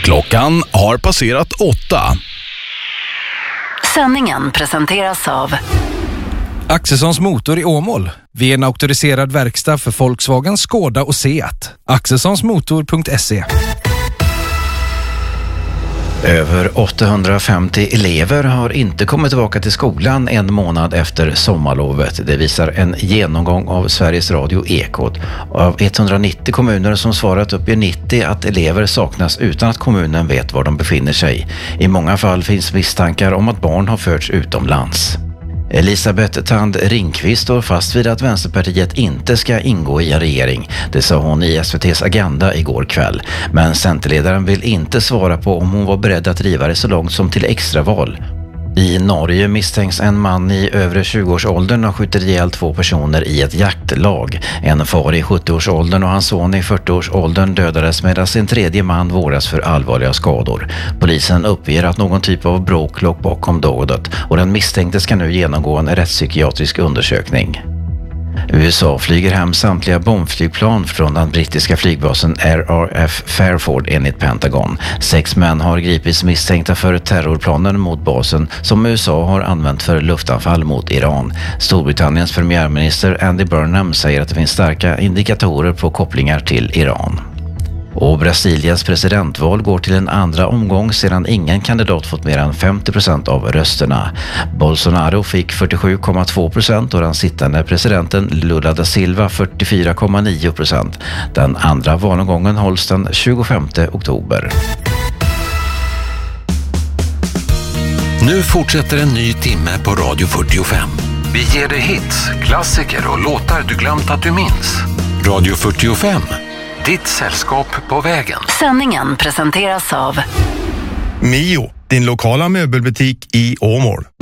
Klockan har passerat 8. Sändningen presenteras av Axelssons Motor i Åmål. Vi är en auktoriserad verkstad för Volkswagen, Skoda och Seat. Axelssonsmotor.se. Över 850 elever har inte kommit tillbaka till skolan en månad efter sommarlovet. Det visar en genomgång av Sveriges Radio Ekot. Av 190 kommuner som svarat uppger 90 att elever saknas utan att kommunen vet var de befinner sig. I många fall finns misstankar om att barn har förts utomlands. Elisabeth Thand Ringqvist står fast vid att Vänsterpartiet inte ska ingå i en regering. Det sa hon i SVT:s Agenda igår kväll. Men Centerledaren vill inte svara på om hon var beredd att driva det så långt som till extraval. I Norge misstänks en man i övre 20-årsåldern ha skjutit ihjäl 2 personer i ett jaktlag. En far i 70-årsåldern och hans son i 40-årsåldern dödades medan en tredje man vårdas för allvarliga skador. Polisen uppger att någon typ av bråk låg bakom dådet och den misstänkte ska nu genomgå en rättspsykiatrisk undersökning. USA flyger hem samtliga bombflygplan från den brittiska flygbasen RAF Fairford enligt Pentagon. 6 män har gripits misstänkta för terrorplanen mot basen som USA har använt för luftanfall mot Iran. Storbritanniens premiärminister Andy Burnham säger att det finns starka indikatorer på kopplingar till Iran. Och Brasiliens presidentval går till en andra omgång sedan ingen kandidat fått mer än 50% av rösterna. Bolsonaro fick 47,2% och den sittande presidenten Lula da Silva 44,9%. Den andra valomgången hålls den 25 oktober. Nu fortsätter en ny timme på Radio 45. Vi ger dig hits, klassiker och låtar du glömt att du minns. Radio 45. Ditt sällskap på vägen. Sändningen presenteras av Mio, din lokala möbelbutik i Åmål.